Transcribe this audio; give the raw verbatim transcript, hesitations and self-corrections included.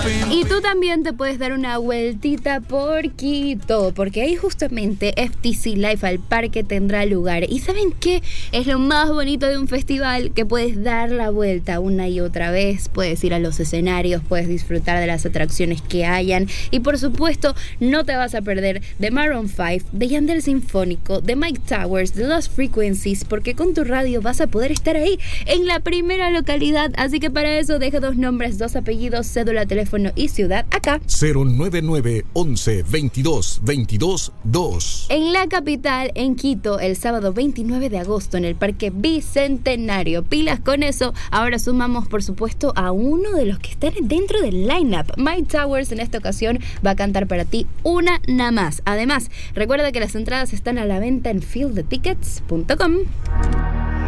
Y tú también te puedes dar una vueltita por Quito, porque ahí justamente F T C Life al Parque tendrá lugar. ¿Y saben qué? Es lo más bonito de un festival, que puedes dar la vuelta una y otra vez, puedes ir a los escenarios, puedes disfrutar de las atracciones que hayan, y por supuesto no te vas a perder de Maroon cinco, de Yandel Sinfónico, de Mike Towers, de Lost Frequencies, porque con tu radio vas a poder estar ahí en la primera localidad. Así que para eso deja dos nombres, dos apellidos, cédula, teléfono y ciudad acá. cero nueve nueve once veintidós veintidós dos. En la capital, en Quito, el sábado veintinueve de agosto en el Parque Bicentenario. Pilas con eso. Ahora sumamos, por supuesto, a uno de los que están dentro del lineup. Mike Towers en esta ocasión va a cantar para ti una nada más. Además, recuerda que las entradas están a la venta en field the tickets punto com.